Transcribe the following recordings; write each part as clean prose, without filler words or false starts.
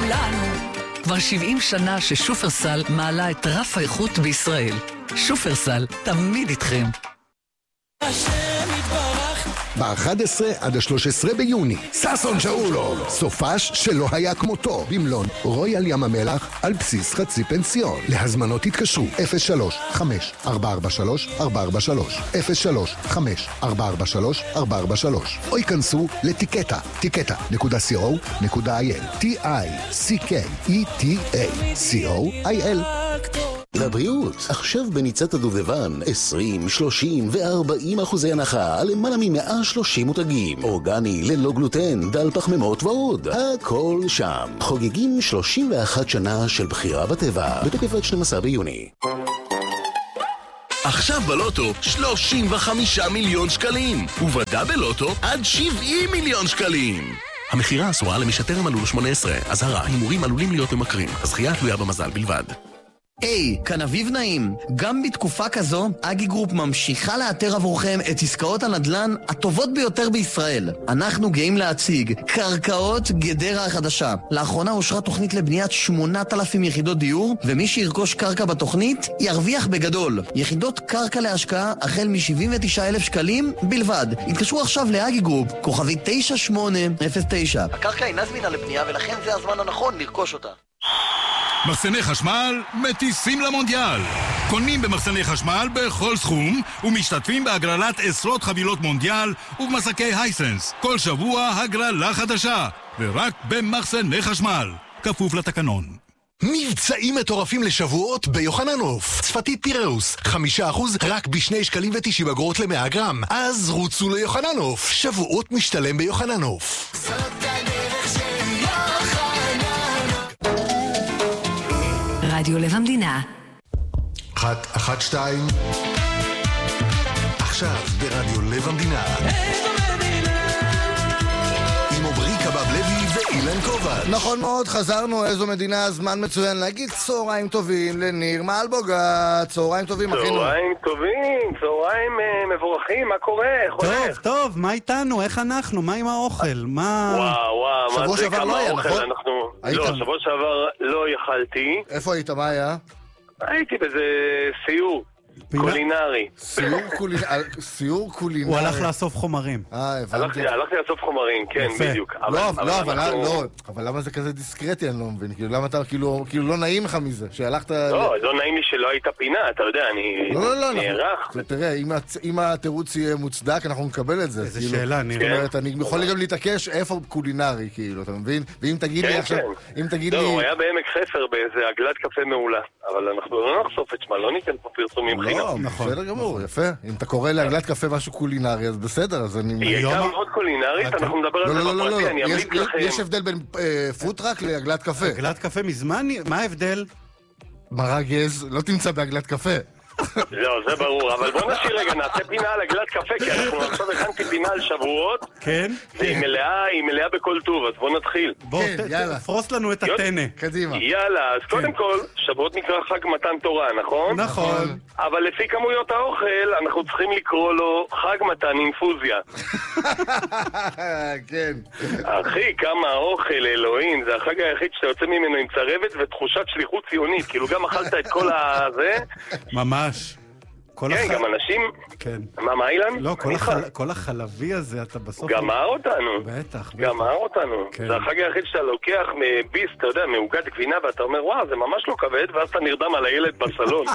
כולנו. כבר 70 שנה ששופרסל מעלה את רף האיכות בישראל. שופרסל, תמיד איתכם. ב-11 עד ה-13 ביוני, ססון שאולו, סופש שלא היה כמותו, במלון רויאל ים המלח על בסיס חצי פנסיון. להזמנות התקשרו 03-5-443-443 03-5-443-443 או ייכנסו לטיקטה, tiketa.co.il TICKETA.co.il. לבריאות, עכשיו בניצת הדובדבן 20, 30 ו-40% הנחה על למעלה מ-130 מותגים. אורגני, ללא גלוטן, דל פחמימות ועוד. הכל שם. חוגגים 31 שנה של בחירה בטבע, בתוקף עד 12 ביוני. עכשיו בלוטו 35 מיליון שקלים, ובדה בלוטו עד 70 מיליון שקלים. המחירה אסורה למי שטרם מלאו לו 18. אזהרה, הימורים עלולים להיות ממכרים. הזכייה תלויה במזל בלבד. היי, כאן אביב נעים. גם בתקופה כזו, אגי גרופ ממשיכה לאתר עבורכם את עסקאות הנדל"ן הטובות ביותר בישראל. אנחנו גאים להציג קרקעות גדרה החדשה. לאחרונה אושרה תוכנית לבניית 8,000 יחידות דיור, ומי שירכוש קרקע בתוכנית ירוויח בגדול. יחידות קרקע להשקעה החל מ-79,000 שקלים בלבד. התקשרו עכשיו לאגי גרופ, כוכבי 9809. הקרקע אינה זמינה לבנייה ולכן זה הזמן הנכון לרכוש אותה. מחסני חשמל מטיסים למונדיאל. קונים במחסני חשמל בכל סכום ומשתתפים בהגרלת עשרות חבילות מונדיאל ובמסקי הייסנס. כל שבוע הגרלה חדשה, ורק במחסני חשמל. כפוף לתקנון. מבצעים מטורפים לשבועות ביוחננוף. צפתית פיראוס 5% רק ב2.90 שקלים ל100 גרם. אז רוצו ליוחננוף. שבועות משתלם ביוחננוף. זאת הדרך של יוחננוף. רדיו לב המדינה 112 עכשיו ברדיו לב המדינה עם עוברי קבב לוי ואילן קובץ'. נכון מאוד, חזרנו. איזו מדינה, זמן מצוין להגיד צהריים טובים לניר מאלבוגה. צהריים טובים אחינו. צהריים טובים, צהריים מבורכים, מה קורה? טוב, טוב, מה איתנו? איך אנחנו? מה עם האוכל? מה... וואו, שבוע שעבר לא היה, נכון? לא, שבוע שעבר לא יכלתי. איפה היית? מה היה? הייתי באיזה סיור קולינרי. סיור קולינרי. הוא הלך לאסוף חומרים. הבנתי. הלכתי לאסוף חומרים, כן, בדיוק. אבל למה זה כזה דיסקרטי, אני לא מבין. למה אתה כאילו לא נעים לך מזה? שהלכת... לא נעים לי שלא היית פינה, אתה יודע, אני נערך. תראה, אם התירוץ יהיה מוצדק, אנחנו נקבל את זה. איזה שאלה, נראה. זאת אומרת, אני יכול גם להתעקש איפה קולינרי, כאילו, אתה מבין? ואם תגיד לי עכשיו... לא, הוא היה בעמק חפר באיזה עגלת קפה מעולה. אבל אנחנו לא נחשוף את שמה, לא ניתן פה פרסומים חינם. נכון. בסדר גמור, יפה. אם אתה קורא לעגלת קפה משהו קולינרי, אז בסדר, אז אני... היא הייתה מאוד קולינרית, אנחנו נדבר על זה בפרטי, אני אמליץ לכם. יש הבדל בין פוטראק לעגלת קפה. עגלת קפה מזמן? מה ההבדל? מרק גז לא תמצא בעגלת קפה. לא, זה ברור, אבל בוא נשאיר רגע, נעשה פינה על עגלת קפה, כי אנחנו עכשיו הכנתי פינה על שבועות. כן? והיא מלאה בכל טוב, אז בוא נתחיל. בוא, תפרוס לנו את הטנא. קדימה. יאללה, אז קודם כל, שבועות נקרא חג מתן תורה, נכון? נכון. אבל לפי כמויות האוכל, אנחנו צריכים לקרוא לו חג מתן אינפוזיה. כן. אחי, כמה אוכל, אלוהים, זה החג היחיד שאתה יוצא ממנו עם צרבת ותחושת שליחות ציונית, כאילו גם אכלת את כל הזה. ממש. כן, גם אנשים... כן. מה אילן? לא, כל החלבי הזה, אתה בסוף... גמר אותנו. בטח. גמר אותנו. זה החג היחיד שאתה לוקח מביס, אתה יודע, מעוגת גבינה, ואתה אומר, וואו, זה ממש לא כבד, ואז אתה נרדם על הילד בסלון.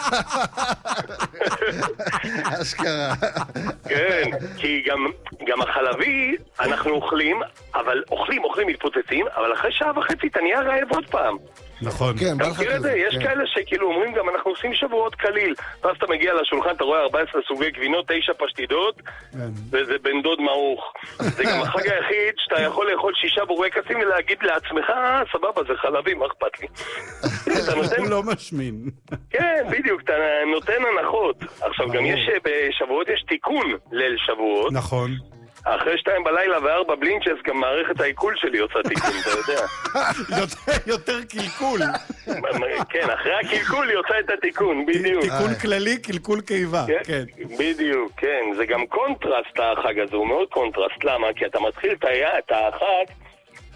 אשכרה. כן, כי גם החלבי, אנחנו אוכלים, אבל אוכלים מתפוצצים, אבל אחרי שעה וחצי אתה נהיה רעב עוד פעם. נכון. אתה מכיר את זה? יש כאלה שכאילו אומרים גם אנחנו עושים שבועות קליל, ואז אתה מגיע לשולחן, אתה רואה 14 סוגי גבינות, 9 פשטידות, וזה בן דוד מעוך. זה גם החג היחיד שאתה יכול לאכול 6 בורקסים ולהגיד לעצמך, סבבה, זה חלבי, מה אכפת לי? הוא לא משמין. כן, בדיוק, אתה נותן הנחות. עכשיו גם יש, בשבועות יש תיקון ליל שבועות. נכון. אחרי 2 בלילה ו4 בלינצ'ס גם מערכת העיכול שלי עושה תיקון, אתה יודע. יותר קלקול. כן, אחרי הקלקול היא עושה את התיקון, בדיוק. תיקון כללי, קלקול קיבה. כן. בדיוק, כן. זה גם קונטרסט החג הזה, הוא מאוד קונטרסט. למה? כי אתה מתחיל את החג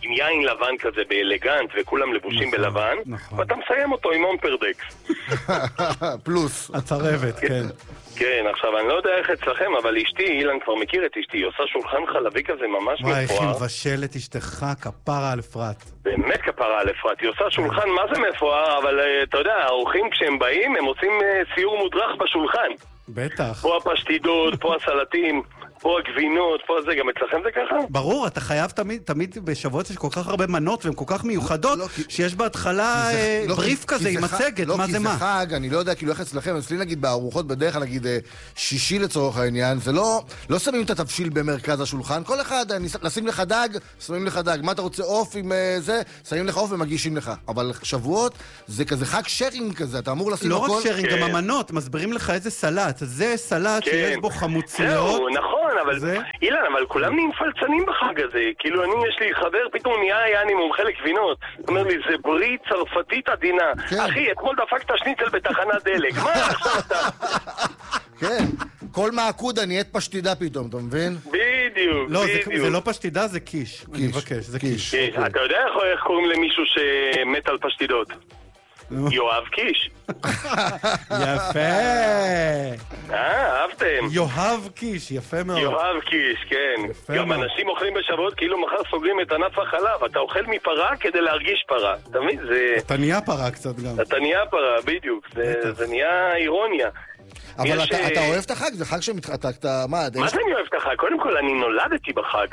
עם יין לבן כזה באלגנט, וכולם לבושים בלבן, ואתה מסיים אותו עם אונפרדקס. פלוס. הצרבת, כן. כן, עכשיו אני לא יודע איך אצלכם, אבל אשתי, אילן כבר מכיר את אשתי, היא עושה שולחן חלבי כזה ממש מפואר. וואי, איך היא מבשלת אשתך, כפרה על אפרת. באמת כפרה על אפרת, היא עושה שולחן מה זה מפואר, אבל אתה יודע, האורחים כשהם באים, הם עושים סיור מודרך בשולחן. בטח. פה הפשטידות, פה הסלטים, פה הגבינות, פה זה, גם אצלכם זה ככה? ברור, אתה חייב תמיד בשבועות יש כל כך הרבה מנות והן כל כך מיוחדות, שיש בהתחלה בריף כזה עם מצגת, מה זה מה. לא, כי זה חג, אני לא יודע כאילו איך אצלכם, אצלי נגיד בארוחות בדרך, נגיד שישי לצורך העניין, זה לא שמים את התבשיל במרכז השולחן, כל אחד, נשים לך דג, שמים לך דג, מה אתה רוצה עוף עם זה, שמים לך עוף ומגישים לך. אבל שבועות זה כזה חג שרינג כזה, אתה אמור לשים הכל. לא רק שרינג, גם המנות, מסבירים לך איזה סלט, זה סלט שיש בו חמוציות. נכון, אבל אילן, אבל כולם נהיים פלצנים בחג הזה. כאילו, יש לי חבר, פתאום נהיה אני מומחה לגבינות. הוא אומר לי, זה ברית צרפתית עדינה. אחי, אתמול דפקת שניצל בתחנת דלק. מה עכשיו אתה? כן, כל מעקודה נהיית פשטידה פתאום, אתה מבין? בדיוק, לא, בדיוק. זה לא פשטידה, זה קיש. אני מבקש, זה קיש. אתה יודע איך קוראים למישהו שמת על פשטידות? יואב קיש. יפה. אהבתם. יואב קיש, יפה מאוד. יואב קיש, כן. גם אנשים אוכלים בשבועות כאילו מחר סוגרים את ענף החלב. אתה אוכל מפרה כדי להרגיש פרה. אתה מבין? אתה נהיה פרה קצת גם. אתה נהיה פרה, בדיוק. זה נהיה אירוניה. אבל אתה אוהב את החג? זה חג שמתחתקת... מה זה אני אוהב את החג? קודם כל, אני נולדתי בחג.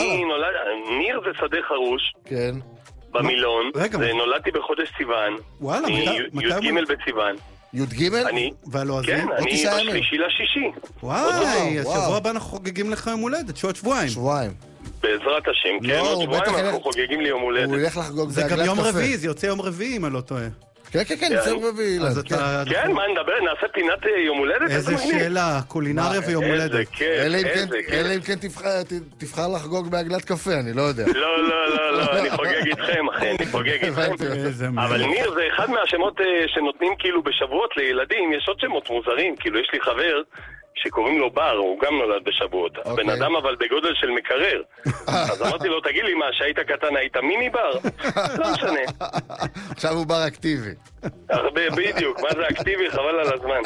ניר זה שדה חרוש. כן. במילון, נולדתי בחודש סיוון. וואלה, י"ג בסיוון. י"ג? והלועזי? כן, אני בשלישי לשישי. וואי, השבוע הבא אנחנו חוגגים לך יום הולדת, שעוד שבועיים. שבועיים. בעזרת השם, כן, עוד שבועיים אנחנו חוגגים לי יום הולדת. הוא ילך לחגוג זה גם יום רביעי, זה יוצא יום רביעי אם אני לא טועה. כן, יוצא יום רביעי. כן, מה נדבר? נעשה פינת יום הולדת? איזה שאלה, קולינריה ויום הולדת. אלא אם כן תבחר לחגוג בעגלת קפה, אני לא יודע. לא, אני חוגג איתכם, אחי, אני חוגג איתכם. אבל ניר זה אחד מהשמות שנותנים כאילו בשבועות לילדים, יש עוד שמות מוזרים, כאילו יש לי חבר שקוראים לו בר, הוא גם נולד בשבועות. בן אדם אבל בגודל של מקרר. אז אמרתי לו, תגיד לי מה, שהיית קטן היית מיני בר? לא משנה. עכשיו הוא בר אקטיבי. בדיוק, מה זה אקטיבי? חבל על הזמן.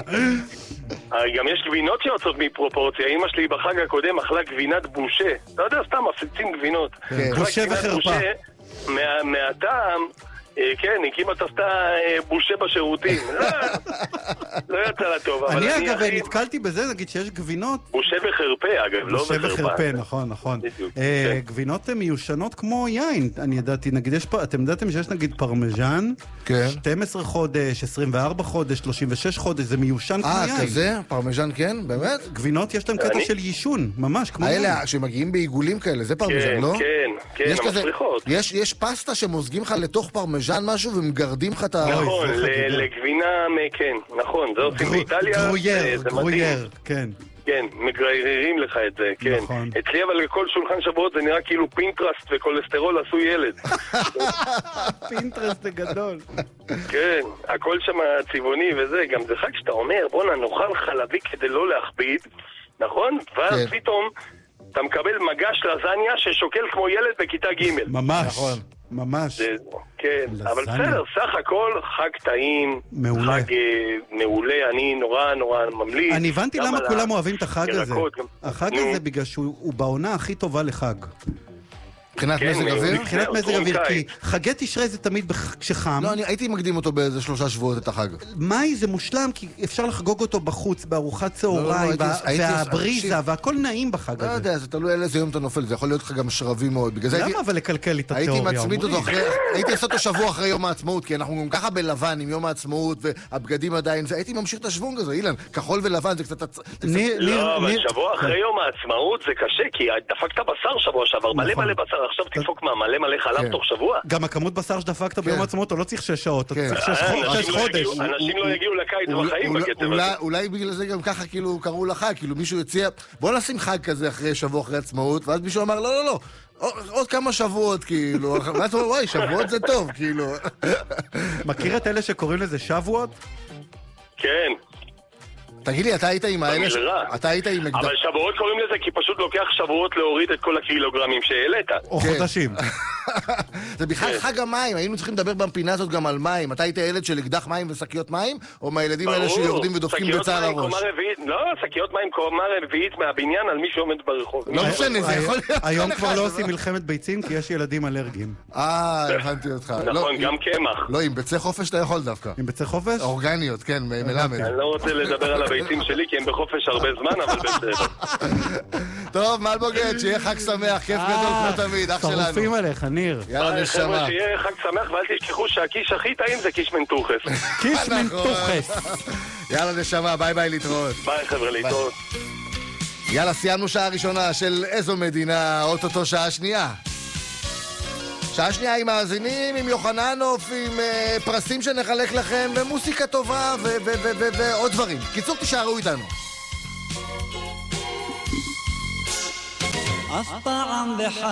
גם יש גבינות שיוצאות מפרופורציה. אמא שלי בחג הקודם אכלה גבינת בושה. אתה יודע, סתם מפציצים גבינות. בושה וחרפה. מהטעם... כן, הקימה עשתה בושה בשירותים. לא יצא לה טוב. אני אגב נתקלתי בזה, נגיד שיש גבינות... בושה וחרפה אגב, לא בושה וחרפה. וחרפה, נכון. גבינות הן מיושנות כמו יין, אני ידעתי, נגיד אתם ידעתם שיש נגיד פרמז'ן, 12 חודש, 24 חודש, 36 חודש, זה מיושן כמו יין. כזה? פרמז'ן כן? באמת? גבינות יש להם קטע של יישון, ממש כמו יין. האלה שמגיעים בעיגולים כאלה, זה פרמז'ן, לא? כן, המפריחות. יש פסטה שמוזגים לך לתוך פרמז'ן משהו ומגרדים לך את ה... נכון, לגבינה, כן, נכון, זה עושים באיטליה. גרוייר, כן. כן, מגררים לך את זה, כן. אצלי אבל לכל שולחן שבועות זה נראה כאילו פינטרסט וכולסטרול עשו ילד. פינטרסט זה גדול. כן, הכל שם צבעוני וזה, גם זה חג שאתה אומר, בוא נאכל חלבי כדי לא להכביד, נכון? ואז פתאום אתה מקבל מגש לזניה ששוקל כמו ילד בכיתה ג'. ממש, ממש. כן, אבל בסדר, סך הכל חג טעים, חג מעולה, אני נורא ממליץ. אני הבנתי למה כולם אוהבים את החג הזה. החג הזה בגלל שהוא בעונה הכי טובה לחג. מבחינת מזג אוויר? מבחינת מזג אוויר, כי חגי תשרי זה תמיד כשחם. לא, אני הייתי מקדים אותו באיזה 3 שבועות את החג. מאי זה מושלם, כי אפשר לחגוג אותו בחוץ, בארוחת צהריים, והבריזה, והכל נעים בחג הזה. לא יודע, זה תלוי על איזה יום אתה נופל, זה יכול להיות לך גם שרבי מאוד. למה אבל לקלקל לי את התיאוריה? הייתי מצמיד אותו אחרי, הייתי לעשות אותו שבוע אחרי יום העצמאות, כי אנחנו גם ככה בלבן עם יום העצמאות, והבגדים עדיין, הייתי ממשיך את השוונג הזה, אילן, כחול ולבן זה קצת... לא, אבל שבוע אחרי יום העצמאות זה קשה, כי דפקת בשר שבוע שעבר, מלא בשר, עכשיו תדפוק מלא חלב תוך שבוע. גם הכמות בשר שדפקת ביום העצמאות, אתה לא צריך 6 שעות, אתה צריך 6 חודש. אנשים לא יגיעו לקיץ בחיים בקצב הזה. אולי בגלל זה גם ככה כאילו קראו לחג, כאילו מישהו יציע, בוא נשים חג כזה אחרי שבוע אחרי עצמאות, ואז מישהו אמר, לא, עוד כמה שבועות, כאילו, ואז הוא אומר, וואי, שבועות זה טוב, כאילו. מכיר את אלה שקוראים לזה שבועות? כן. תגיד לי, אתה היית עם האלה? אתה היית עם אקדח? אבל שבועות קוראים לזה כי פשוט לוקח שבועות להוריד את כל הקילוגרמים שהעלית. או חודשים. זה בכלל חג המים, היינו צריכים לדבר בפינה הזאת גם על מים. אתה היית ילד של אקדח מים ושקיות מים? או מהילדים האלה שיורדים ודופקים בצע על הראש? לא, שקיות מים קומה רביעית מהבניין על מי שעומד ברחוב. לא משנה, זה יכול להיות. היום כבר לא עושים מלחמת ביצים כי יש ילדים אלרגיים. הבנתי אותך. נכון, גם קמח. לא, עם ביצי חופש אתה יכול דווקא. עם ביצי חופש? אורגניות, כן, מלמד. אני לא רוצה לדבר על הביצים שלי כי הם בחופש הרבה זמן, אבל בסדר. טוב, מעל בוגד, שיהיה חג שמח, כיף גדול כמו תמיד, אח שלנו. שרופים עליך, ניר. יאללה, נשמה. חבר'ה, שיהיה חג שמח, ואל תשכחו שהקיש הכי טעים זה קיש מנטוחס. קיש מנטוחס. יאללה, נשמה, ביי ביי, להתראות. ביי חבר'ה, להתראות. יאללה, סיימנו שעה ראשונה של איזו מדינה, אוטוטו שעה שנייה. שעה שנייה עם מאזינים, עם יוחננוף, עם פרסים שנחלק לכם, ומוסיקה טובה ועוד דברים. קיצור, תישארו איתנו. אף פעם